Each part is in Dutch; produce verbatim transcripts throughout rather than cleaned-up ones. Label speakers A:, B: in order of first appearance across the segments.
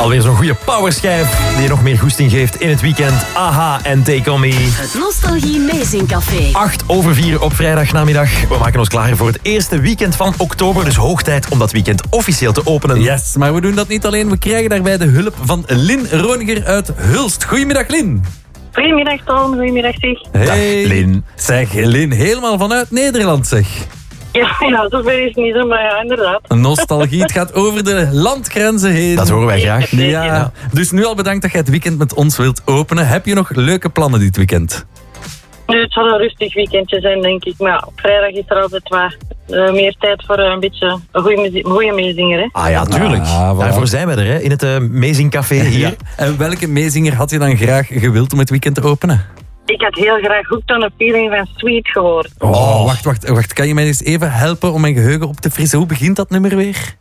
A: Alweer zo'n goede powerschijf die je nog meer goesting geeft in het weekend. Aha en Take On Me.
B: Het Nostalgie Meezingcafé.
A: Acht over vier op vrijdagnamiddag. We maken ons klaar voor het eerste weekend van oktober. Dus hoog tijd om dat weekend officieel te openen.
C: Yes, maar we doen dat niet alleen. We krijgen daarbij de hulp van Lin Roniger uit Hulst. Goedemiddag, Lin.
D: Goedemiddag Tom, goedemiddag zeg.
C: Hey.
A: Lin.
C: Zeg, Lin, helemaal vanuit Nederland, zeg.
D: Ja, ja, zover is het niet zo, maar ja, inderdaad.
C: Nostalgie, het gaat over de landgrenzen heen.
A: Dat horen wij graag.
C: Ja.
A: Ja.
C: Dus nu al bedankt dat jij het weekend met ons wilt openen. Heb je nog leuke plannen dit weekend?
D: Nu, het zal een rustig weekendje zijn, denk ik. Maar ja, op vrijdag is er altijd wat uh, meer tijd voor uh, een beetje een goede muzie- goede meezinger. Hè?
A: Ah ja, tuurlijk.
C: Ah, voilà.
A: Daarvoor zijn wij er, hè, in het uh, Meezingcafé hier.
C: Ja. En welke meezinger had je dan graag gewild om het weekend te openen?
D: Ik had heel graag Hooked on a Feeling van Sweet gehoord.
C: Oh, wacht, wacht, wacht. Kan je mij eens even helpen om mijn geheugen op te frissen? Hoe begint dat nummer weer?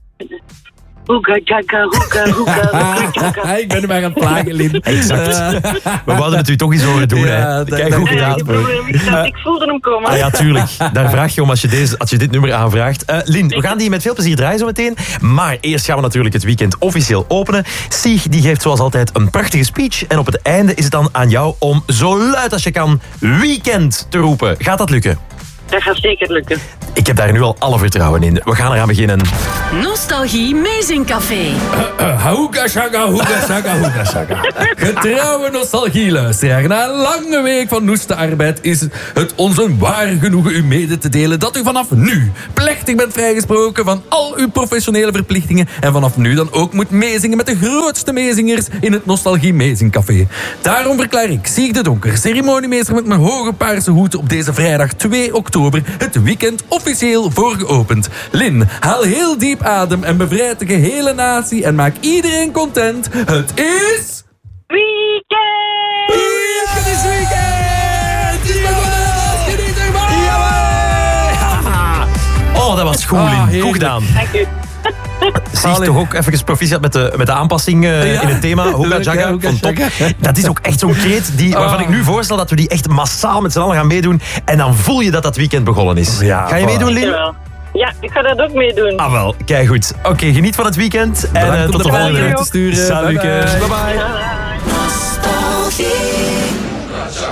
D: Hoeka, jaka, hoeka, hoeka, hoeka, jaka.
C: Ik ben er maar aan het plagen, Lin.
A: Exact. We wouden het u toch eens horen doen.
C: Ja,
A: hè.
C: dat-
A: Kijk,
C: dat-
A: goed
D: Ja,
A: gedaan.
D: het probleem is dat ik voelde hem komen.
A: Ah ja, tuurlijk. Daar vraag je om als je, deze, als je dit nummer aanvraagt. Uh, Lin, we gaan die met veel plezier draaien zo meteen. Maar eerst gaan we natuurlijk het weekend officieel openen. Sieg die geeft zoals altijd een prachtige speech. En op het einde is het dan aan jou om zo luid als je kan weekend te roepen. Gaat dat lukken?
D: Dat gaat zeker lukken.
A: Ik heb daar nu al alle vertrouwen in. We gaan eraan beginnen.
B: Nostalgie Meezingcafé.
C: Hoega shaga, hoega shaga, hoega shaga. Getrouwe nostalgie-luisteraar. Na een lange week van noeste arbeid is het ons een waar genoegen u mede te delen dat u vanaf nu plechtig bent vrijgesproken van al uw professionele verplichtingen en vanaf nu dan ook moet meezingen met de grootste meezingers in het Nostalgie Meezingcafé. Daarom verklaar ik Sieg de Donker, ceremoniemeester met mijn hoge paarse hoed op deze vrijdag twee oktober, het weekend officieel voor geopend. Lin, haal heel diep adem en bevrijd de gehele natie en maak iedereen content. Het is...
D: Weekend!
C: Ja, het is weekend! Het is begonnen! Geniet ervan!
A: Oh, dat was goed,
C: Ah,
A: Lin.
C: heerlijk.
A: Goed gedaan.
D: Dank u.
A: Sieg
C: Allee.
A: toch ook even proficiat met de, met de aanpassing uh,
C: Ja.
A: in het thema. Hoega
C: Leuk, hè,
A: Jaga,
C: Hoega
A: van top.
C: Jaga.
A: Dat is ook echt zo'n kreet die, waarvan
C: Ah.
A: ik nu voorstel dat we die echt massaal met z'n allen gaan meedoen. En dan voel je dat dat weekend begonnen is.
C: Ja,
A: Ga je
C: voilà.
A: meedoen, Lin?
D: Dankjewel. Ja, ik ga dat ook meedoen.
A: Ah wel, kijk goed. Oké, geniet van het weekend. En
C: Bedankt
A: uh,
C: om
A: tot de
C: de
A: volgende.
C: vragen te sturen.
A: Salutjes.
C: Bye, bye.
A: Bye bye.
D: Ja.